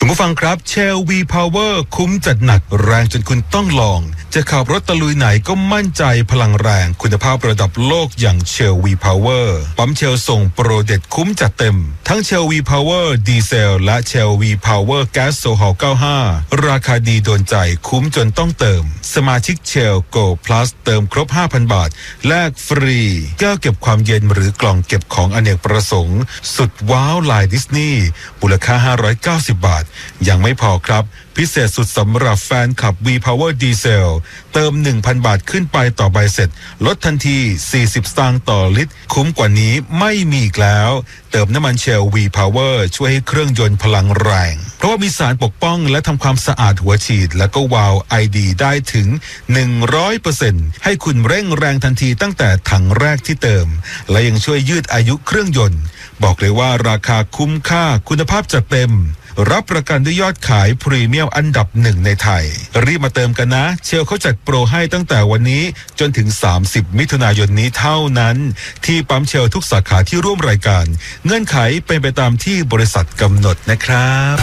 คุณผู้ฟังครับเชล V Power คุ้มจัดหนักแรงจนคุณต้องลองจะขับรถตะลุยไหนก็มั่นใจพลังแรงคุณภาพระดับโลกอย่างเชล V Power ปั๊มเชลส่งโปรเด็ดคุ้มจัดเต็มทั้งเชล V Power ดีเซลและเชล V Power แก๊สโซฮอล95ราคาดีโดนใจคุ้มจนต้องเติมสมาชิกเชล Go Plus เติมครบ 5,000 บาทแลกฟรีแก้วเก็บความเย็นหรือกล่องเก็บของอเนกประสงค์สุดว้าวลายดิสนีย์มูลค่า590 บาทยังไม่พอครับพิเศษสุดสำหรับแฟนคลับ V Power Diesel เติม 1,000 บาทขึ้นไปต่อใบเสร็จลดทันที40 สตางค์ต่อลิตรคุ้มกว่านี้ไม่มีอีกแล้วเติมน้ำมันเชล V Power ช่วยให้เครื่องยนต์พลังแรงเพราะว่ามีสารปกป้องและทำความสะอาดหัวฉีดและก็วาล์ว ID ได้ถึง 100% ให้คุณเร่งแรงทันทีตั้งแต่ถังแรกที่เติมและยังช่วยยืดอายุเครื่องยนต์บอกเลยว่าราคาคุ้มค่าคุณภาพจัดเต็มรับประกันด้วยยอดขายพรีเมียมอันดับ1ในไทยรีบมาเติมกันนะเชลเขาจัดโปรให้ตั้งแต่วันนี้จนถึง30มิถุนายนนี้เท่านั้นที่ปั๊มเชลทุกสาขาที่ร่วมรายการเงื่อนไขเป็นไปตามที่บริษัทกำหนดนะครับ